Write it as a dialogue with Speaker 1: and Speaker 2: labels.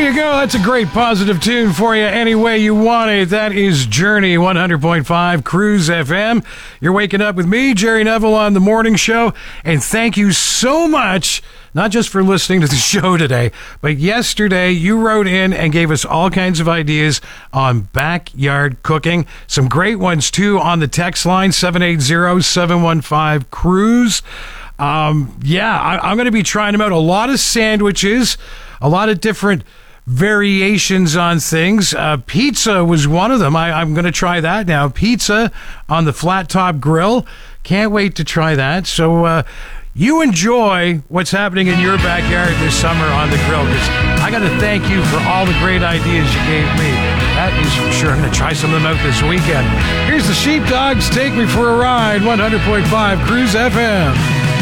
Speaker 1: you go. That's a great positive tune for you any way you want it. That is Journey, 100.5 Cruise FM. You're waking up with me, Jerry Neville, on the morning show. And thank you so much, not just for listening to the show today, but yesterday you wrote in and gave us all kinds of ideas on backyard cooking. Some great ones, too, on the text line, 780-715-CRUISE. I'm going to be trying them out. A lot of sandwiches, a lot of different variations on things. Pizza was one of them. I'm going to try that now. Pizza on the flat top grill. Can't wait to try that. So you enjoy what's happening in your backyard this summer on the grill, because I got to thank you for all the great ideas you gave me. That is for sure. I'm going to try some of them out this weekend. Here's the Sheepdogs. Take Me for a Ride, 100.5 Cruise FM.